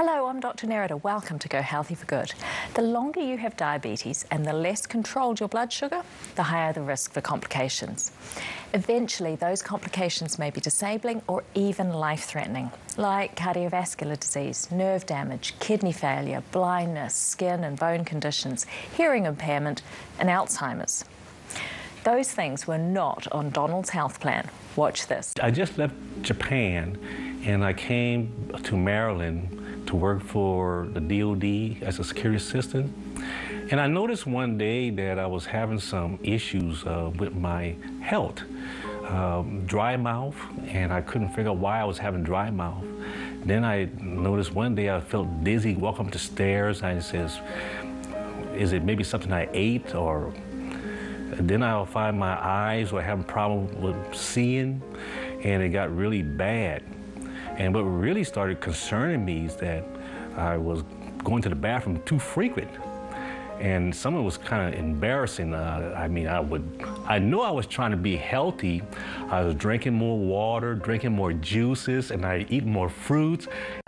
Hello, I'm Dr. Nerida. Welcome to Go Healthy for Good. The longer you have diabetes and the less controlled your blood sugar, the higher the risk for complications. Eventually, those complications may be disabling or even life-threatening, like cardiovascular disease, nerve damage, kidney failure, blindness, skin and bone conditions, hearing impairment, and Alzheimer's. Those things were not on Donald's health plan. Watch this. I just left Japan and I came to Maryland to work for the DOD as a security assistant. And I noticed one day that I was having some issues with my health. Dry mouth, and I couldn't figure out why I was having dry mouth. Then I noticed one day I felt dizzy, walk up the stairs, and I says, is it maybe something I ate? Or then I'll find my eyes were having problem with seeing, and it got really bad. And what really started concerning me is that I was going to the bathroom too frequent. And some of it was kind of embarrassing. I know I was trying to be healthy. I was drinking more water, drinking more juices, and I eat more fruits.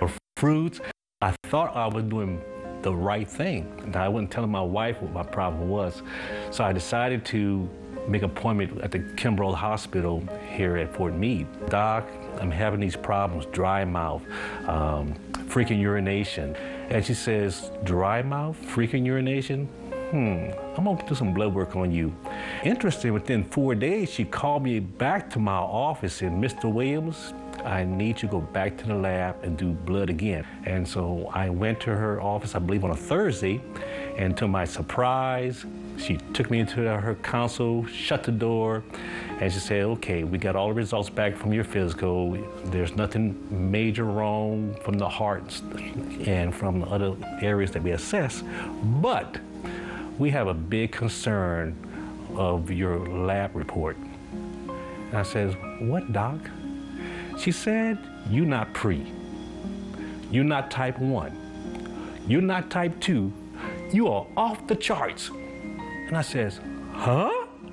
I thought I was doing the right thing. And I wasn't telling my wife what my problem was. So I decided to make an appointment at the Kimbrough Hospital here at Fort Meade. Doc, I'm having these problems, dry mouth, frequent urination. And she says, dry mouth, frequent urination? I'm gonna do some blood work on you. Interesting, within 4 days, she called me back to my office and Mr. Williams, I need you to go back to the lab and do blood again. And so I went to her office, I believe on a Thursday, and to my surprise, she took me into her console, shut the door, and she said, okay, we got all the results back from your physical. There's nothing major wrong from the heart and from the other areas that we assess, but we have a big concern of your lab report. And I said, what, doc? She said, you're not pre. You're not type 1. You're not type 2. You are off the charts. And I says, huh?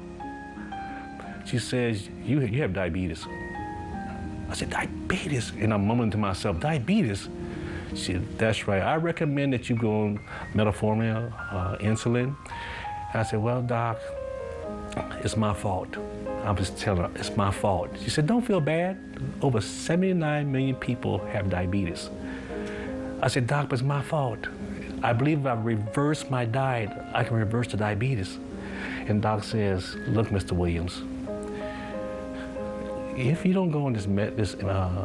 She says, you have diabetes. I said, diabetes? And I'm mumbling to myself, diabetes? She said, that's right. I recommend that you go on metformin, insulin. And I said, well, doc, it's my fault. I'm just telling her, it's my fault. She said, don't feel bad. Over 79 million people have diabetes. I said, doc, but it's my fault. I believe if I reverse my diet, I can reverse the diabetes. And doc says, look, Mr. Williams, if you don't go on this